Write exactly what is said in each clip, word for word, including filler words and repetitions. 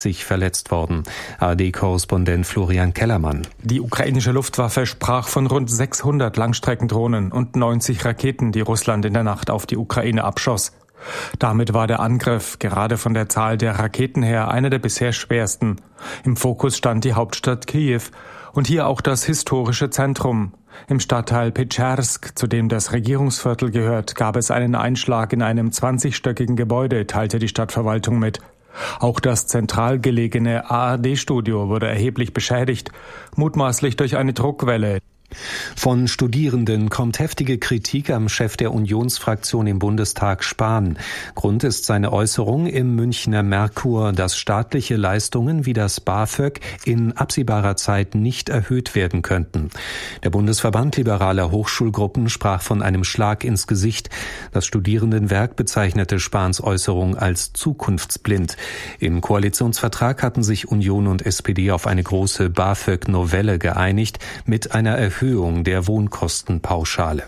sich verletzt worden. A R D-Korrespondent Florian Kellermann. Die ukrainische Luftwaffe sprach von rund sechshundert Langstreckendrohnen und neunzig Raketen, die Russland in der Nacht auf die Ukraine abschoss. Damit war der Angriff, gerade von der Zahl der Raketen her, einer der bisher schwersten. Im Fokus stand die Hauptstadt Kiew und hier auch das historische Zentrum. Im Stadtteil Petschersk, zu dem das Regierungsviertel gehört, gab es einen Einschlag in einem zwanzigstöckigen Gebäude, teilte die Stadtverwaltung mit. Auch das zentral gelegene A R D-Studio wurde erheblich beschädigt, mutmaßlich durch eine Druckwelle. Von Studierenden kommt heftige Kritik am Chef der Unionsfraktion im Bundestag Spahn. Grund ist seine Äußerung im Münchner Merkur, dass staatliche Leistungen wie das BAföG in absehbarer Zeit nicht erhöht werden könnten. Der Bundesverband liberaler Hochschulgruppen sprach von einem Schlag ins Gesicht. Das Studierendenwerk bezeichnete Spahns Äußerung als zukunftsblind. Im Koalitionsvertrag hatten sich Union und S P D auf eine große BAföG-Novelle geeinigt mit einer Erhöhung Erhöhung der Wohnkostenpauschale.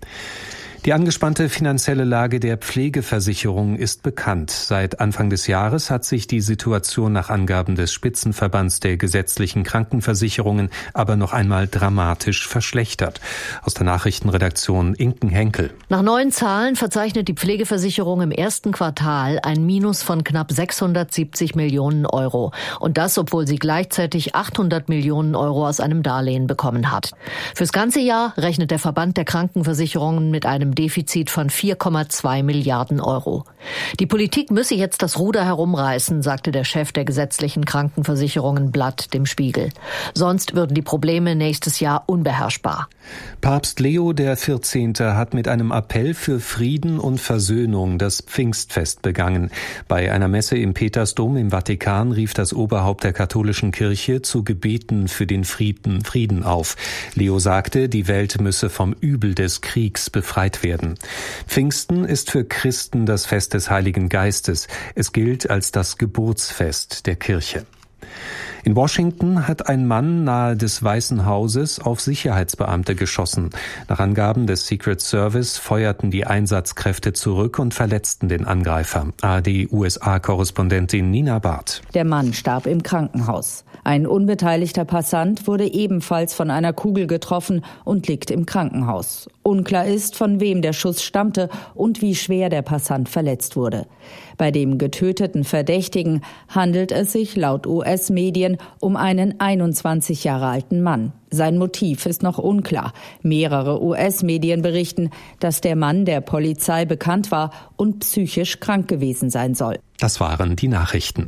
Die angespannte finanzielle Lage der Pflegeversicherung ist bekannt. Seit Anfang des Jahres hat sich die Situation nach Angaben des Spitzenverbands der gesetzlichen Krankenversicherungen aber noch einmal dramatisch verschlechtert. Aus der Nachrichtenredaktion Inken Henkel. Nach neuen Zahlen verzeichnet die Pflegeversicherung im ersten Quartal ein Minus von knapp sechshundertsiebzig Millionen Euro. Und das, obwohl sie gleichzeitig achthundert Millionen Euro aus einem Darlehen bekommen hat. Fürs ganze Jahr rechnet der Verband der Krankenversicherungen mit einem Defizit von vier Komma zwei Milliarden Euro. Die Politik müsse jetzt das Ruder herumreißen, sagte der Chef der gesetzlichen Krankenversicherungen Blatt dem Spiegel. Sonst würden die Probleme nächstes Jahr unbeherrschbar. Papst Leo der Vierzehnte hat mit einem Appell für Frieden und Versöhnung das Pfingstfest begangen. Bei einer Messe im Petersdom im Vatikan rief das Oberhaupt der katholischen Kirche zu Gebeten für den Frieden, Frieden auf. Leo sagte, die Welt müsse vom Übel des Kriegs befreit werden. Pfingsten ist für Christen das Fest des Heiligen Geistes. Es gilt als das Geburtsfest der Kirche. In Washington hat ein Mann nahe des Weißen Hauses auf Sicherheitsbeamte geschossen. Nach Angaben des Secret Service feuerten die Einsatzkräfte zurück und verletzten den Angreifer. A R D-U S A-Korrespondentin Nina Barth. Der Mann starb im Krankenhaus. Ein unbeteiligter Passant wurde ebenfalls von einer Kugel getroffen und liegt im Krankenhaus. Unklar ist, von wem der Schuss stammte und wie schwer der Passant verletzt wurde. Bei dem getöteten Verdächtigen handelt es sich laut U S-Medien um einen einundzwanzig Jahre alten Mann. Sein Motiv ist noch unklar. Mehrere U S-Medien berichten, dass der Mann der Polizei bekannt war und psychisch krank gewesen sein soll. Das waren die Nachrichten.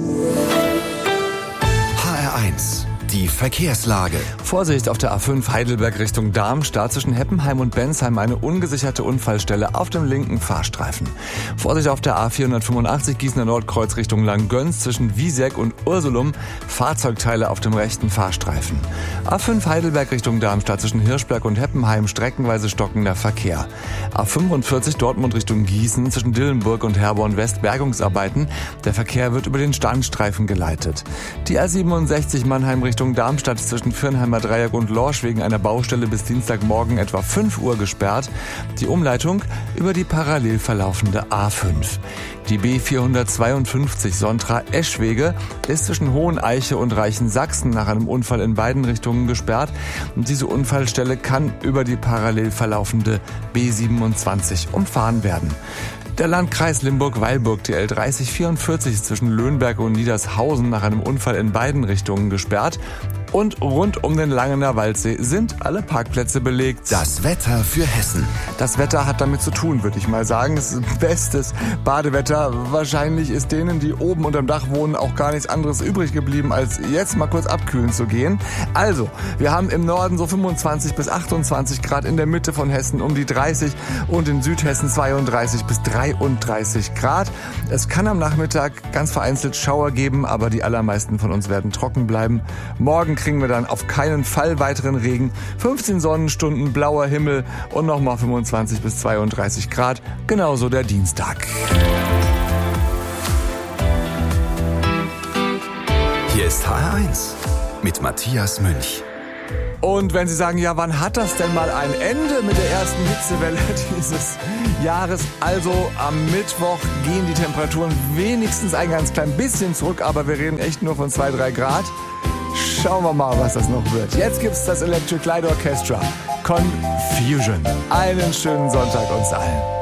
H R eins. Die Verkehrslage. Vorsicht auf der A fünf Heidelberg Richtung Darmstadt, zwischen Heppenheim und Bensheim eine ungesicherte Unfallstelle auf dem linken Fahrstreifen. Vorsicht auf der A vierhundertfünfundachtzig Gießener Nordkreuz Richtung Langgöns, zwischen Wieseck und Ursulum Fahrzeugteile auf dem rechten Fahrstreifen. A fünf Heidelberg Richtung Darmstadt, zwischen Hirschberg und Heppenheim streckenweise stockender Verkehr. A fünfundvierzig Dortmund Richtung Gießen, zwischen Dillenburg und Herborn West Bergungsarbeiten. Der Verkehr wird über den Standstreifen geleitet. Die A siebenundsechzig Mannheim Richtung Darmstadt zwischen Firnheimer Dreieck und Lorsch wegen einer Baustelle bis Dienstagmorgen etwa fünf Uhr gesperrt. Die Umleitung über die parallel verlaufende A fünf. Die B vierhundertzweiundfünfzig Sontra-Eschwege ist zwischen Hoheneiche und Reichensachsen nach einem Unfall in beiden Richtungen gesperrt. Und diese Unfallstelle kann über die parallel verlaufende B siebenundzwanzig umfahren werden. Der Landkreis Limburg-Weilburg, die L dreißig vierundvierzig, ist zwischen Löhnberg und Niedershausen nach einem Unfall in beiden Richtungen gesperrt. Und rund um den Langener Waldsee sind alle Parkplätze belegt. Das Wetter für Hessen. Das Wetter hat damit zu tun, würde ich mal sagen. Es ist bestes Badewetter. Wahrscheinlich ist denen, die oben unterm Dach wohnen, auch gar nichts anderes übrig geblieben, als jetzt mal kurz abkühlen zu gehen. Also, wir haben im Norden so fünfundzwanzig bis achtundzwanzig Grad, in der Mitte von Hessen um die dreißig und in Südhessen zweiunddreißig bis dreiunddreißig Grad. Es kann am Nachmittag ganz vereinzelt Schauer geben, aber die allermeisten von uns werden trocken bleiben. Morgen kriegen wir dann auf keinen Fall weiteren Regen. fünfzehn Sonnenstunden, blauer Himmel und nochmal fünfundzwanzig bis zweiunddreißig Grad. Genauso der Dienstag. Hier ist H R eins mit Matthias Münch. Und wenn Sie sagen, ja, wann hat das denn mal ein Ende mit der ersten Hitzewelle dieses Jahres? Also am Mittwoch gehen die Temperaturen wenigstens ein ganz klein bisschen zurück, aber wir reden echt nur von zwei, drei Grad. Schauen wir mal, was das noch wird. Jetzt gibt's das Electric Light Orchestra. Confusion. Einen schönen Sonntag uns allen.